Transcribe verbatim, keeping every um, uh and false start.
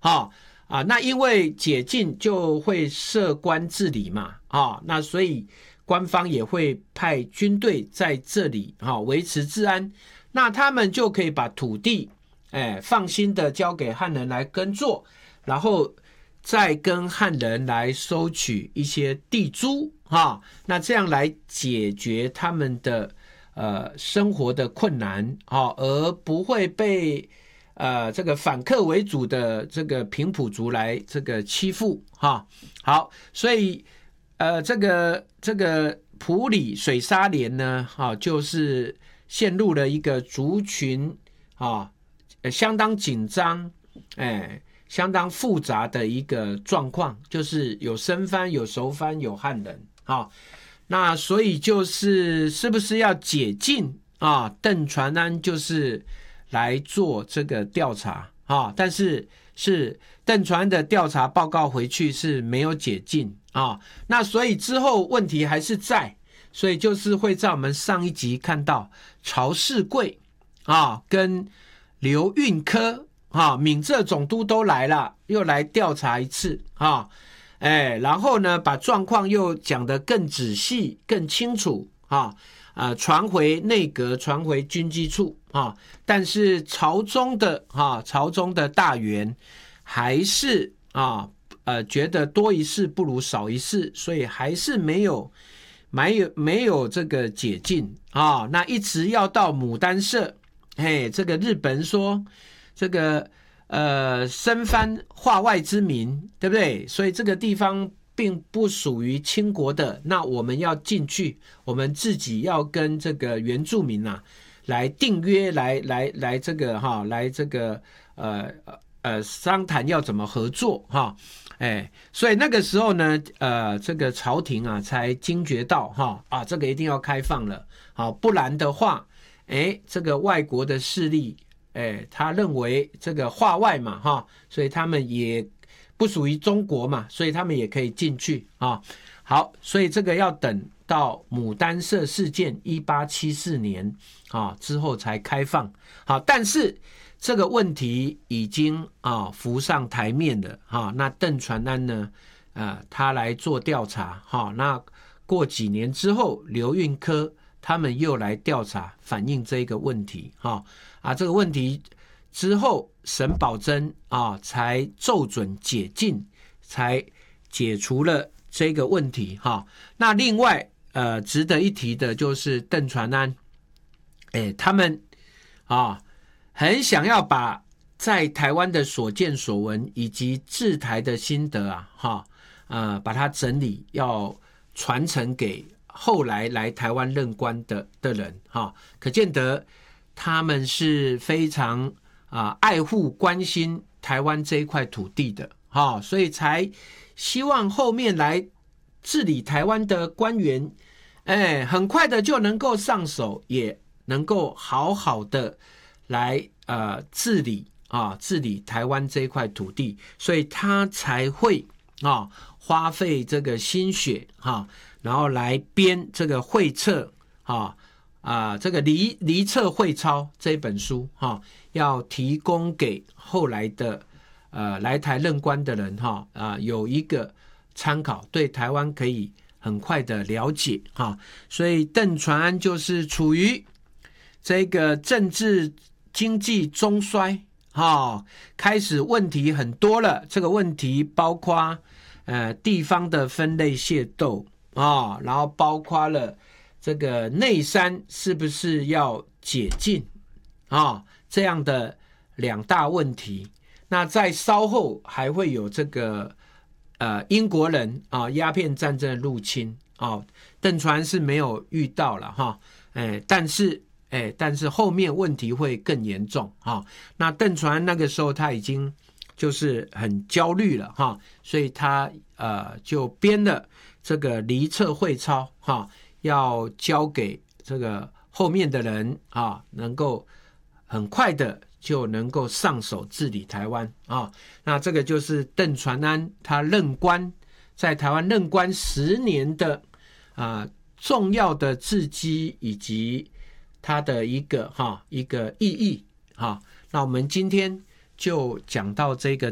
哈啊，那因为解禁就会设官治理嘛，啊，那所以官方也会派军队在这里哈维持治安，那他们就可以把土地哎放心的交给汉人来耕作，然后再跟汉人来收取一些地租哈，那这样来解决他们的呃生活的困难啊，而不会被呃，这个反客为主的这个平埔族来这个欺负哈，好，所以呃，这个这个埔里水沙连呢，哈，就是陷入了一个族群啊，相当紧张，哎，相当复杂的一个状况，就是有生番、有熟番、有汉人啊，那所以就是是不是要解禁啊？邓传安就是来做这个调查啊，但是是邓传的调查报告回去是没有解禁啊，那所以之后问题还是在，所以就是会在我们上一集看到曹世贵啊跟刘运科啊闽浙总督都来了，又来调查一次啊，哎，然后呢把状况又讲得更仔细、更清楚啊。呃，传回内阁，传回军机处啊，但是朝中的啊，朝中的大员还是啊，呃，觉得多一事不如少一事，所以还是没有没有没有这个解禁啊，那一直要到牡丹社，嘿，这个日本说这个呃生番化外之民，对不对？所以这个地方并不属于清国的，那我们要进去，我们自己要跟这个原住民啊来订约，来来来这个哈，来这个呃呃商谈要怎么合作哈，哎，所以那个时候呢，呃，这个朝廷啊才惊觉到哈啊，这个一定要开放了，好，不然的话，哎，这个外国的势力，哎，他认为这个化外嘛哈，所以他们也不属于中国嘛，所以他们也可以进去啊。好，所以这个要等到牡丹社事件一八七四年啊之后才开放。好，但是这个问题已经啊浮上台面了哈。那邓传安呢，呃，他来做调查哈。那过几年之后，刘运科他们又来调查，反映这个问题哈啊，这个问题。之后，沈葆桢啊才奏准解禁，才解除了这个问题哈。那另外呃值得一提的就是邓传安，哎，他们啊很想要把在台湾的所见所闻以及治台的心得啊哈呃把它整理，要传承给后来来台湾任官的的人哈，可见得他们是非常。啊，爱护关心台湾这一块土地的，哈、哦，所以才希望后面来治理台湾的官员，哎，很快的就能够上手，也能够好好的来呃治理啊，治理台湾这一块土地，所以他才会啊花费这个心血哈、啊，然后来编这个会册啊。啊，这个离离册会钞这本书哈、啊，要提供给后来的呃来台任官的人哈啊，有一个参考，对台湾可以很快的了解哈、啊。所以邓传安就是处于这个政治经济中衰哈、啊，开始问题很多了。这个问题包括呃地方的分类械斗啊，然后包括了。这个内山是不是要解禁啊？这样的两大问题，那在稍后还会有这个呃英国人啊鸦片战争的入侵啊，邓传是没有遇到了哈，哎，但是哎，但是后面问题会更严重哈。那邓传那个时候他已经就是很焦虑了哈，所以他呃就编了这个离册会钞哈。要交给这个后面的人啊，能够很快的就能够上手治理台湾啊。那这个就是邓传安他任官在台湾任官十年的啊重要的事迹以及他的一个哈一个意义哈。那我们今天就讲到这个